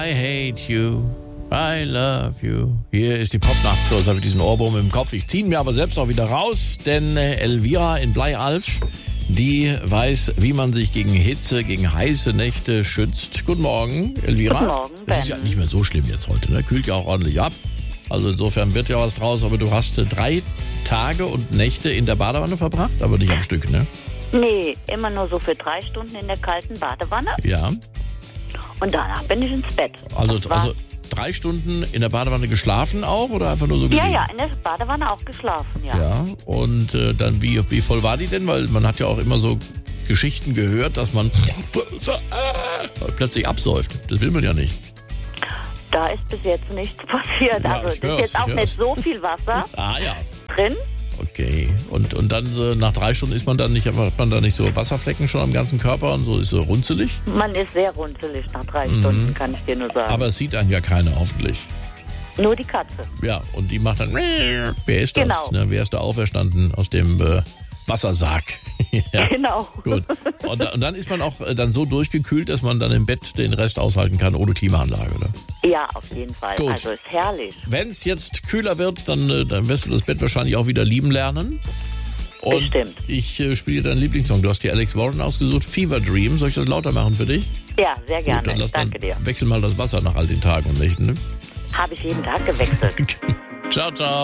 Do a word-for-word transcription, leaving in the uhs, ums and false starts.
I hate you, I love you. Hier ist die Popnacht, so ist er mit diesem Ohrwurm im Kopf. Ich ziehe ihn mir aber selbst auch wieder raus, denn äh, Elvira in Bleialf, die weiß, wie man sich gegen Hitze, gegen heiße Nächte schützt. Guten Morgen, Elvira. Guten Morgen, Ben. Es ist ja nicht mehr so schlimm jetzt heute, ne? Kühlt ja auch ordentlich ab. Also insofern wird ja was draus, aber du hast äh, drei Tage und Nächte in der Badewanne verbracht, aber nicht am Stück, ne? Nee, immer nur so für drei Stunden in der kalten Badewanne Ja. und danach bin ich ins Bett. Also, Das war- also drei Stunden in der Badewanne geschlafen auch oder einfach nur so Ja, gelegen? ja, in der Badewanne auch geschlafen, ja. Ja, und äh, dann wie, wie voll war die denn? Weil man hat ja auch immer so Geschichten gehört, dass man plötzlich absäuft. Das will man ja nicht. Da ist bis jetzt nichts passiert. Ja, also es ich ist hör's, jetzt auch ich nicht so viel Wasser Ah ja, drin. okay. Und, und dann so nach drei Stunden ist man dann nicht, hat man da nicht so Wasserflecken schon am ganzen Körper und so ist so runzelig? Man ist sehr runzelig nach drei Stunden, kann ich dir nur sagen. Aber es sieht einen ja keiner hoffentlich. Nur die Katze. Ja, und die macht dann... Wer ist das? Genau. Ne, wer ist da auferstanden aus dem äh, Wassersarg? Ja. Genau. Gut. Und, da- und dann ist man auch äh, dann so durchgekühlt, dass man dann im Bett den Rest aushalten kann ohne Klimaanlage, oder? Ja, auf jeden Fall. Gut. Also ist herrlich. Wenn es jetzt kühler wird, dann, äh, dann wirst du das Bett wahrscheinlich auch wieder lieben lernen. Und Bestimmt. ich äh, spiele deinen Lieblingssong. Du hast dir Alex Warren ausgesucht, Fever Dream. Soll ich das lauter machen für dich? Ja, sehr gerne. Gut, dann lass Danke dann dir. wechsel mal das Wasser nach all den Tagen und Nächten. Ne? Habe ich jeden Tag gewechselt. Ciao, ciao.